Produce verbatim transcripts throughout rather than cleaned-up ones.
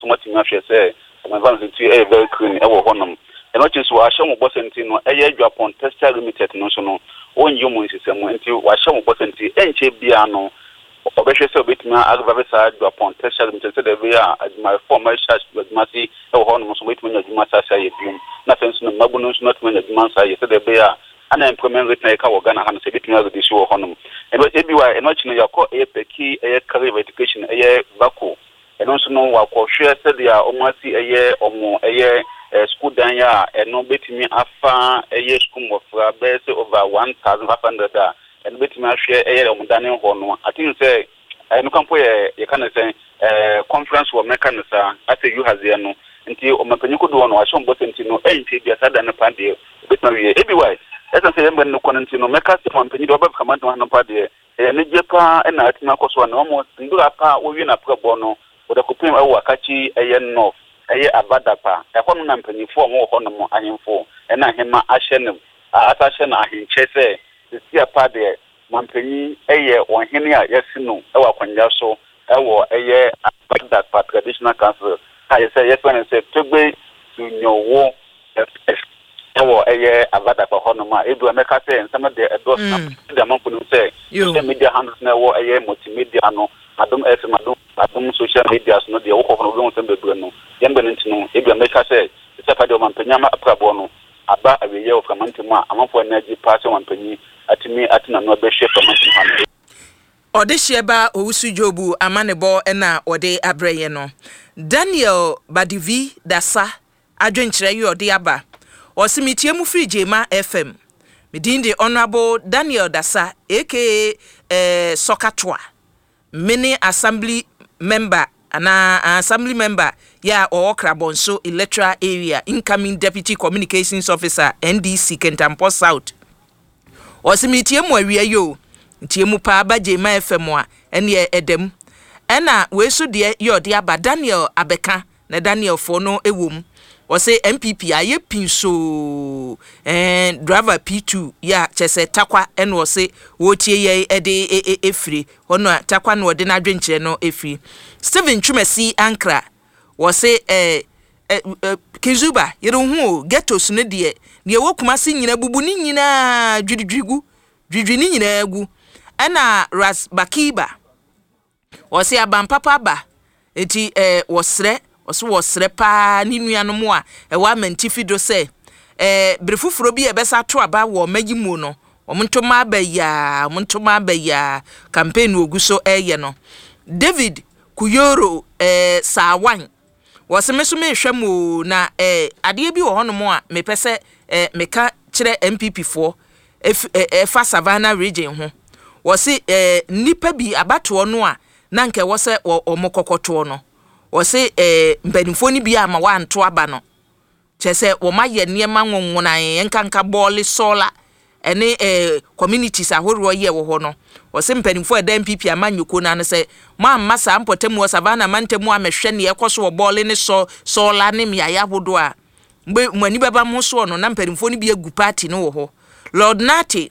what you have said. My family is very clean. I will honor. And what is what I show boss and tin, a year upon tester limited national. Own human system until I show boss and tin, and Chibiano. Obviously, so bit me side upon tester limited. They are my former church with Massy, or honor, wait when you must say, nothing, no mabunus, not when the man say, they are. And I'm coming with my car, Ghana, and say, bit me out of the show honor. And what everywhere, and watching your call a key, a career education, a year vacuum. And also know what share said they are almost a year or more, a year. School danya and no bet me afa a year school of base over one thousand five hundred and bet me share a year of Daniel Horno. I think say I no come for you can say conference or mechanism as you has there no until Omapanico do one or some button to no ain't be a sudden party with my everywhere. As I say, when no continue make us one penny over command one party and Japa and I think one almost do a car or in a pro bono with a coupé or catchy a year north. Aye abadapa e hono na mpanyifo mo hono mo ahemfo e na hema ahye ne atahye na ahenche se sia pa de mampanyi eye ohene a yesi no e wa kwanya so e wo eye abadapa traditional council aye say yes when say togbe sunyowo e wo eye abadapa hono ma edu ameka say nsama de edos na de amanfo no say social media handles na wo eye multimedia no adom efe madom adom social media no de wo ko no wo sembe bru no yembenenti no ebi ameka say se fa de o mampanyama aprabo no aba aweye o famantema amanfo na agi pass o mampanyi atimi atina no be hwe famantema ode sheba owusu jobu amanebo na ode abreye no Daniel Badivi Dasa adwenkyere yi ode aba osimitie mu free Jema F M medinde honorable Daniel Dasa aka eh Sokatwa mini assembly member ana assembly member ya Okrabonso electoral area incoming deputy communications officer N D C Kentampo South osimitie mu awie yo ntie mu pa ba Jema F M a ene edem ena weso de yode aba Daniel Abeka na Daniel fo no ewom wose M P P aye pinso eh driver P two ya chese takwa ene wose wotie ye ede efri hono takwa no de na dwenkyere no efri Steven Chumesi Ankra wose eh Kizuba yero hu ghettos no de ne wokuma se nyina bubu ni nyina dwidwigu dwidwi ni nyina agu ena Ras Bakiba wose abampapa ba eti eh wosre oso wosre pa ni nuanom a e wa mantifido se eh brefufuro bi e besa to aba wo magimu no omontoma abaya omontoma abaya campaign oguso eye no David Kuyoro eh Sawan wosemeso me hwemu na eh ade bi wo honom a mepese eh meka kire M P P fo e fa Savannah region ho wose eh nipa bi abato no a na nke wose omokokoto no wose eh mpanimfo ni bia ma wanto aba no chese wo maye niema nwonwona yenka nka bole sola ene eh communities ahoro ye wo ho no wose mpanimfo eda M P P amanyuko na ne se ma masa mpotemu wo Savannah mantemu amehwe ne yekoso wo bole ne so sola ne mia ya hodo a mbe mwani baba mo so no na mpanimfo ni bia gu party no wo ho Lord Nati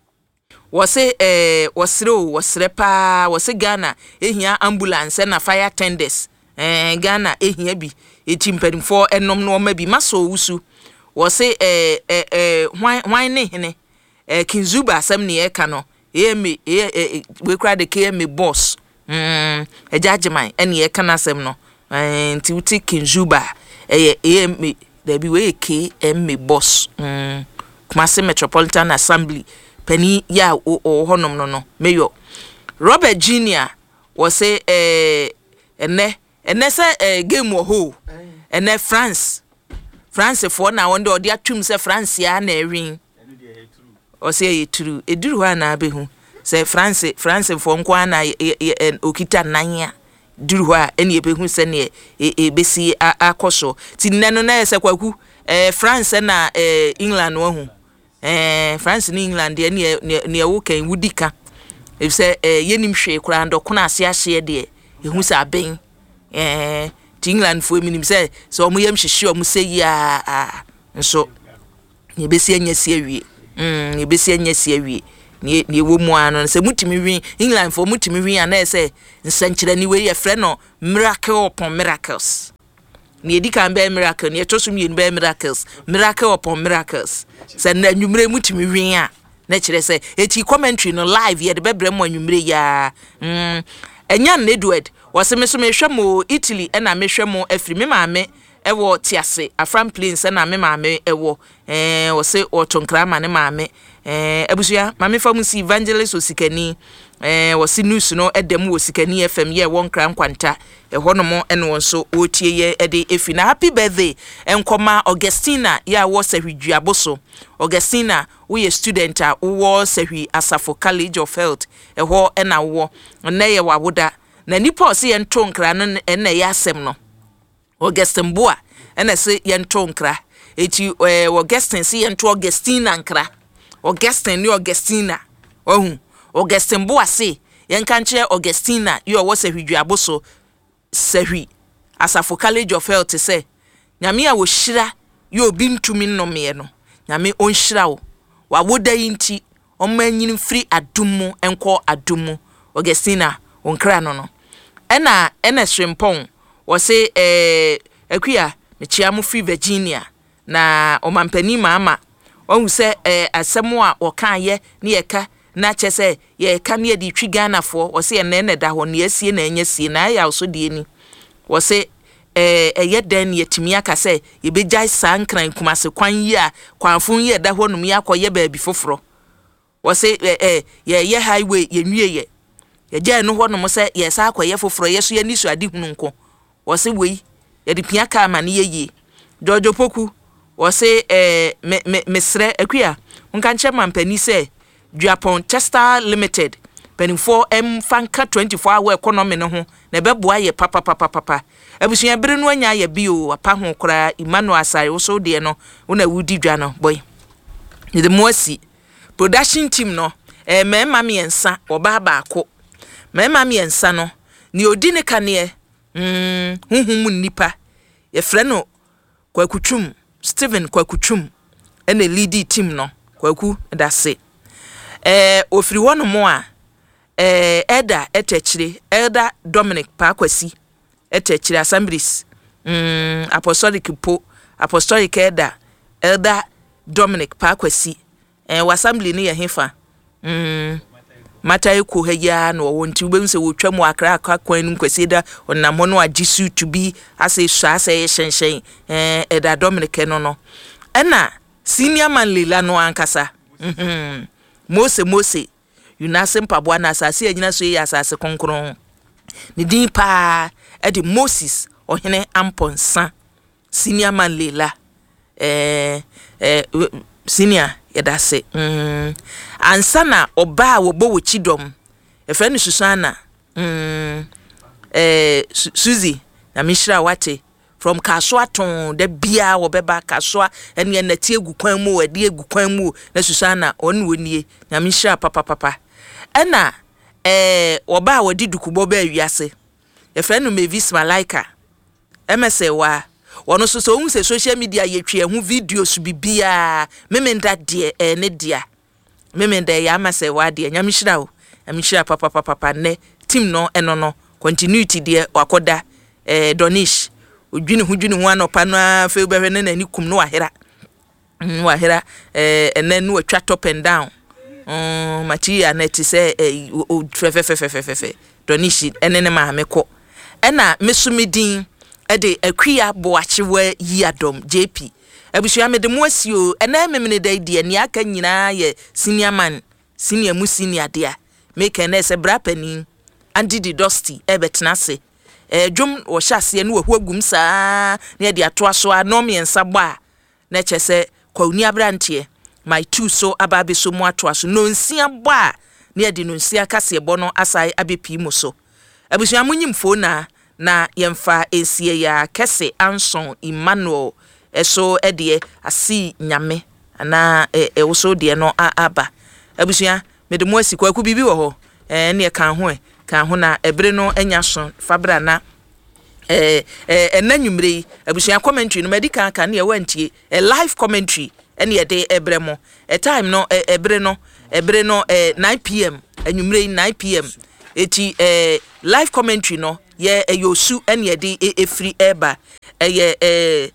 wose eh wasiro wasre pa wose Ghana ehia ambulance na fire tenders eh Ghana ehia bi etimpanimfo enom no ma bi maso wusu wose eh eh hwan hwan ne hene eh Kinzuba asem ne eka no eme eh we kra de K M boss mm ejajeman ene eka na asem no eh nti uti Kinzuba eh eme there be we K M boss mm Kumasi Metropolitan Assembly Penny ya o honom no no mayor Robert Junior wose eh ene ene se eh, game wo ho ene France France for na wonde odi atwum se France ya na ewin o se ye true eduru ha na abehu se France France for nko na okita nanya duru ha ene ebehu se ne e besi akoso ti nne na se kwaku eh France na eh England wo hu eh France ni England ene ne wo kan wudika e se eh yenim hwe kura ndokona ase ahye de ehu se aben eh England for minim say so omo yam hwehwe omo say ya ah nso ne besi anya si awie mm ne besi anya si awie ne ne wo mu ano se mutimi wi England for mutimi wi ana say nsankyere ni we ye frɛ no miracle upon miracles ni edi kan be miracle ni etoso mi be miracles miracle upon miracles se na nwumre mutimi wen a na kire se eti commentary no live ye de bebre mo nwumre ya mm enyan Edward wose me so me hwe mo Italy e na me hwe mo afri me maame ewo tiase afram plains e na me maame ewo eh wose otonkra ma ne maame eh abusua maame fa mu si evangelist osikani eh wose news no edem osikani F M ye won kra nkwanta ehɔ no mo ene won so otie ye ede efi na happy birthday enkoma Augustina ya wo sahwidua aboso Augustina we a student a wo sahwi Asafo College of Health ehɔ ena wo na ye wawoda na nipa ose ye nto nkra no ena ye asem no Augustin Boa ena se ye nto nkra eti eh Augustin se ye nto Augustina nkra Augustin ni Augustina ohu Augustin Boa se ye nka nche Augustina yo wo sahwidua aboso sahwi Asafo College of Health say nyame a wo hira ye obi ntumi nnome no nyame on hira wo wa woda yinti omanyini free adumu enko adumu Augustina onkra no no ena ena shrimpon wo say eh akua mechia mo free Virginia na omampani mama ohu say eh asemo a wo kan ye ne yeka na chese ye ka ne di twi Ghana fo wo se na na da ho ne asie na anya sie na ya so de ni wo se eh eye dan ye timi aka se ye bejai sankran kumase kwan yi a kwanfon ye da ho num ya koye ba bi foforo wo se eh ye ye highway ye nwie ye ye gya no ho num se ye sa koye foforo ye so ye ni so ade hunu nko wo se wei ye di pia ka ma ne ye yi Jojo Poku wo se eh me me mesre akua nka nche mampani se Japan Chester Limited penifo em fanka twenty-four hour economy no ho na beboa ye papa papa papa abusua bere no anya ye bio apa ho kora Emmanuel Asare wo so de no una wudi dwa no boy the mosi production team no eh mema me ensa oba ba ako mema me ensa no ni odi ne kane mm huhum nipa ye frɛ no Kwakutwum Steven Kwakutwum ene lead team no Kwaku dase eh ofiri wono mo a eh Elder etechire Elder Dominic Pakwasi etechire Assemblies mm apostolic po apostolic Elder Elder Dominic Pakwasi eh wa assembly ni ye hefa mm matai ko haya no wonti ubem se wotwa mu akra akwa kwan num kwasi da onam ho no agisu to be ase so ase hyenhyen eh Elder Dominic no no ena senior man Lila no ankasa mhm Mose Mose yunase mpaboa na asase anyina so yi asase konkron ni din pa e di Moses ohene amponsa senior man Lila eh eh senior yedase mm ansana oba wo bo wo chidom e fa ni Susana mm eh Suzy na mishra wate from Kaswa ton de bia wo beba Kaswa ene na tie gu kwan mu wade egu kwan mu na Susana on wonie na mishra papa papa ena eh oba wadi dukubo ba wiase e fa no Mavis Malaika emese wa wono so so hu se social media ye twe hu videos bibia memenda de eh ne dia memenda ya mase wa de nyamishira o nyamishira papa papa papa ne team no eno no continuity de wakoda eh Donish odwini hu dwini hu anopa no afa behwe ne nani kum no wahera mm wahera eh enen no atwa top and down mm machi aneti se o trefefefefefe Donish enene ma meko ena mesumidin ede akua boachewa yiadom J P abusua mede mo asio ena memene dai de ani aka nyina ye senior man senior mu senior dia make na se brapani andi di dusty ebetnase eh dwom wo hyase no wahu agum saa na de ato aso anom yensa ba na chese kwani abrantie my two so ababe so mu ato aso no nsia ba na de no nsia kase bo no asai abepi mu so abusua munyim phone na na yemfa esie ya kese Anson Emmanuel eso edie asi nyame ana e woso de no aba abusua mede mo asi kwaku bibi wo ho eh ne kan ho e kan ho na ebre no anya so fabra na eh eh enanwumre abusua commentary no medical kan ne wantie a live commentary ene ye de ebre mo a time no ebre no ebre no nine p m anwumre nine p m eti eh live commentary no ye eyosu ene ye de efri eba eye eh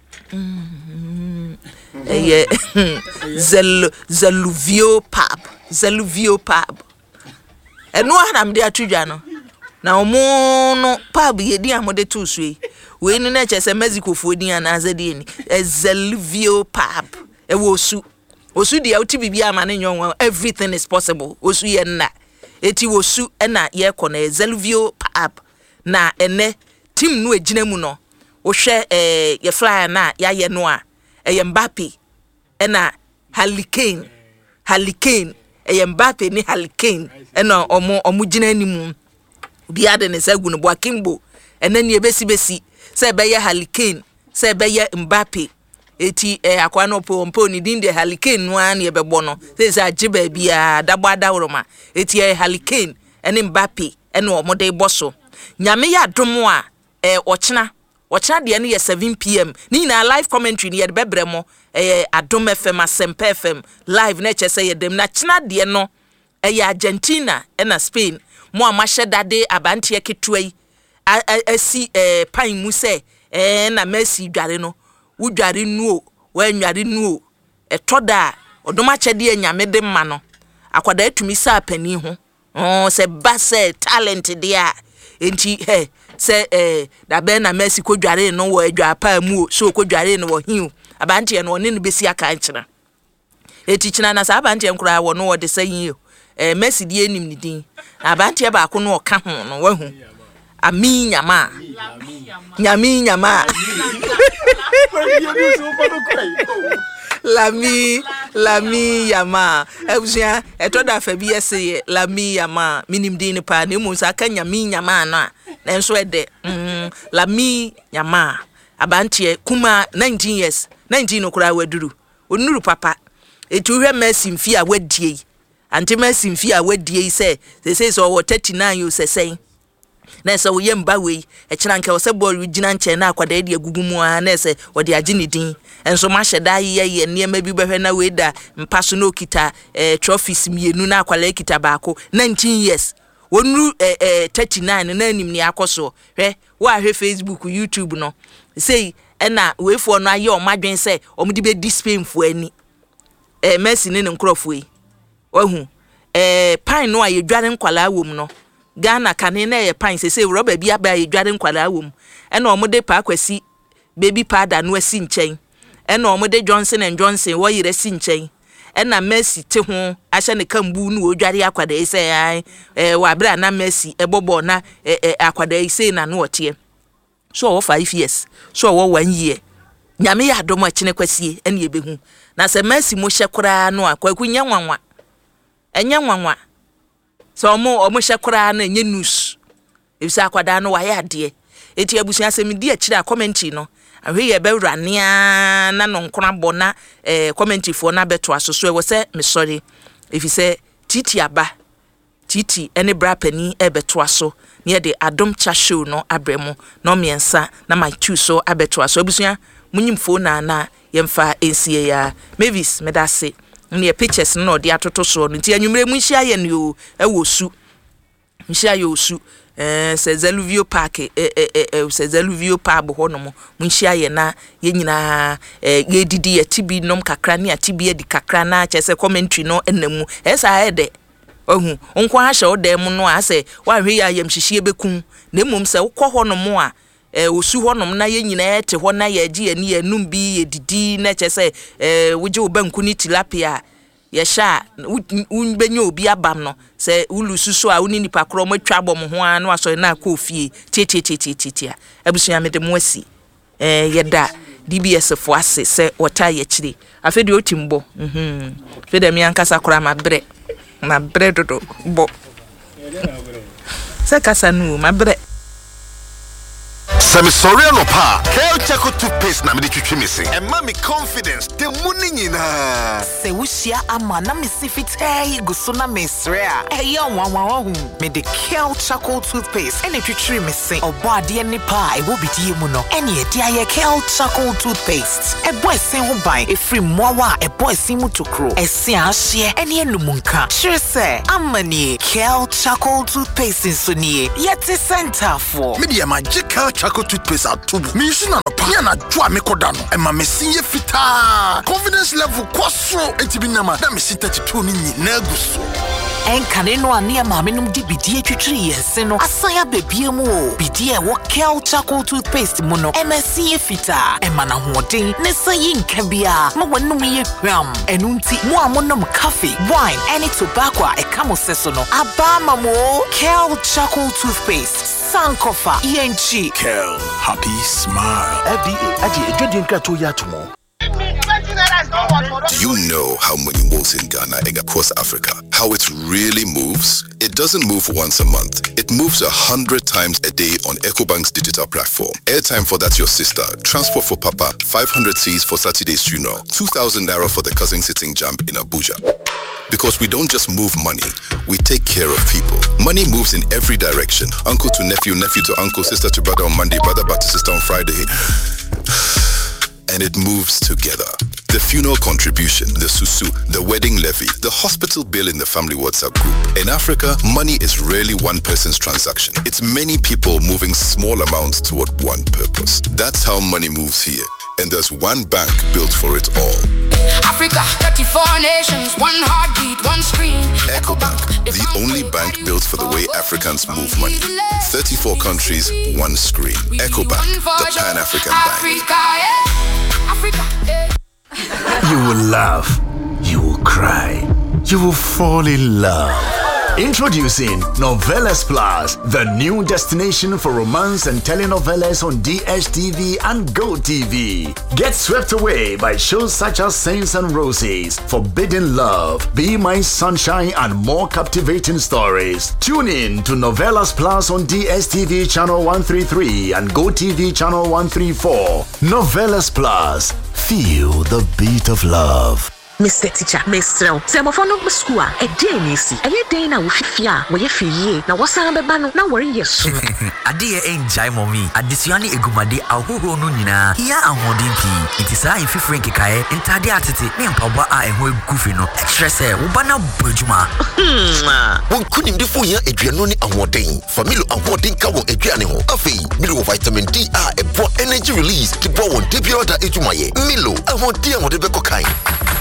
eye zel zeluvio pub zeluvio pub eno anam de atudwa no na omo no pub ye di amode to so yi we ni na chese Mexico fo di ana azade ni zeluvio pub e wo su osu dia uti bibia ama ne nyon everything is possible osu ye na eti wosu na ye kɔ na zeluvio pub na ene team no agina mu no wo hwɛ eh ye flyer na ya ye no a eh Mbappe na Hurricane Hurricane eh Mbappe ni Hurricane na omo omo gina animu bi ade ne sagu no Boakimbo ene ne besi besi se be ye Hurricane se be ye Mbappe eti eh akwa no po mpo ni din de Hurricane no an ye bebo no se se agiba bia dabo adawroma eti eh Hurricane ene Mbappe ene omode boso nyame ya domo a eh ochina ochina de ne ye seven p m ni na live commentary ni ye de bebremo eh Adom F M Asempa F M live na chese ye dem na china de no eh Argentina ena Spain mo amahye dade abante ketwai asi eh pan mu se eh na Messi dware no wudware nuo wanware nuo etoda odoma chede nyame de ma no akwada atumi sa pani ho oh se ba se talent dia enti he se eh da be na Messi ko dware no wo adwa pa mu so ko dware no wo hiu abante no ne no besi aka nkyena eti kyena na sa abante nkura wo no wo de sayin eh Messi die nim ni din abante ba ko no ka ho no wahu ami nyama nyami nyama lami lami yama ebusia etoda fa bi ese lami yama minim din pa na mu sa ka nyami nyama na na enso ede mm lami nyama abantie kuma nineteen years nineteen no kura waduru onuru papa etu hwe Messi mfi a wadie anti Messi mfi a wadie se se se o thirty-nine yo sesen na se wo yemba we e kira nke wo se ball gina nche na akwada de agugu mu a na se wo de agi ni din enso ma hyeda ye ye niema bi behwe na we da mpaso no kita eh trophies mienu na akwala kita baako nineteen years wonu eh, eh thirty-nine na anim ni akoso hwe wo ahwe Facebook YouTube no sei na we fo no aye o madwen se o mudi be dispain fo ani eh Messi ne nkrofo yi wahu eh pan no aye dware nkwala wom no Ghana kane na ye pan se se roba bi aba ye dware nkwala wom ena omode pa akwasi baby pada no asi nchen ena omode Johnson and Johnson wo yire si nchen ena Messi te ho ahye ne kambu no odware akwada ise ai eh wa bra na Messi ebobo na eh, akwada ise na no otie so wo five years so wo one year nyame ya domo akine kwasie ena ye behu na se Messi mo hye kora no akwaku nya nwanwa enya nwanwa so omo omo hyekora na enye news ebisa akwada no waye ade eti abusu asem di akira comment no ahwe ye bewura nea na no nkona bona eh comment fo na beto asoso e wo se me sorry if you say titi aba titi ene bra pani e beto aso ne de Adom cha show no abremu no miensa na my two so abeto aso abusu munyim fo na na yemfa ensie ya Mavis medase ne pictures no de atoto so no nti anwumre mu hia ye no e wo su hia ye osu eh se Zeluvio Park eh eh se Zeluvio Pub ho no mu hia ye na ye nyina eh ye didi ye tibi nom kakra ne atibi ye di kakra na che se commentary no enamu esa ede ohu onko ha hye odem no ase wa hwe ya yam hihie bekun na mum se ukọ ho no mu a eh osu honom na ye nyina ete ho na ye agi ani enum bi ye didi na che se eh woje obanku ni tilapia ye sha unbenye obi abam no se ulususu a uni nipa kro mo twa bom ho a no aso na akọ ofie tietietietietia abusua me de mo asi eh ye da D B S fo ase se wota ye kire afedi otimbo mhm feda mi ankasa kora mabre mabre dodo bo se kasa nu mabre Semi sorry no pa. Kel Chaco toothpaste na me twetwe me se. And mommy confidence the money nyina. Se wushia ama na me sifite guso na mesre a. Eh ya wanwa hu. Me the Kel Chaco toothpaste and twetwe me se. Obo ade ne pa e wo bidie mu no. Ene e dia ye Kel Chaco toothpaste. E boy sen ho ban e free mowa e boy sen mu tokro. E se ahye ene enumunka. Sure say amani Kel Chaco toothpaste so nie. Yeti center for. Me dia magic Kel Chaco toothpaste atubu. Me use na no pa na dwa me koda no. E ma me sinye fita. Confidence level kwaso entibi na ma na me sin thirty-two ni nyina guso. En kane no ane ma me num di bidie twetwe yese no. Asan ya bebie mu o. Bidie wo Kel Chaco toothpaste mu no. E ma sinye fita. E ma na hoden ne sayi nka bia. Ma wanum ye hwam. Enu nti mo amonom coffee, wine, any tobacco e kamo seso no. Aba ma mo Kel Chaco toothpaste. Sankofa E N G. Kel, happy smile. F D A, aji ejodi nka to ya tomo. Do you know how money moves in Ghana and across Africa? How it really moves? It doesn't move once a month. It moves a hundred times a day on EcoBank's digital platform. Airtime for That's Your Sister. Transport for Papa. five hundred C's for Saturday's funeral. two thousand naira for the cousin sitting jump in Abuja. Because we don't just move money, we take care of people. Money moves in every direction. Uncle to nephew, nephew to uncle, sister to brother on Monday, brother back to sister on Friday. And it moves together. The funeral contribution, the susu, the wedding levy, the hospital bill in the family WhatsApp group. In Africa, money is rarely one person's transaction. It's many people moving small amounts toward one purpose. That's how money moves here. And there's one bank built for it all. Africa, thirty-four nations, one heartbeat, one screen. EcoBank, the only bank built for the way Africans move money. thirty-four countries, one screen. EcoBank, the Pan-African Bank. Africa, yeah. You will laugh, you will cry, you will fall in love. Introducing Novelas Plus, the new destination for romance and telenovelas on D S T V and GoTV. Get swept away by shows such as Saints and Roses, Forbidden Love, Be My Sunshine, and more captivating stories. Tune in to Novelas Plus on D S T V channel one thirty-three and GoTV channel one thirty-four. Novelas Plus, feel the beat of love. Mister Teacher, Mister Semofono Musqua, a denisi, a dana with fia, where you feel, now what's a bano, now where yes. A dear ain't Jaimomi, a disiani egumadi, a who no nina, here and Modinki. It is I if you frank kae, and Tadiatiti, and Paba and Web Gufino, extra say, Ubana Bujuma. One couldn't do for you, Adrianoni and Wading, Familo and Wading Kawa Adriano, Afi, Milo vitamin D are a broad energy release to bow on Debiota Ejumaye, Milo, I want dear whatever kind.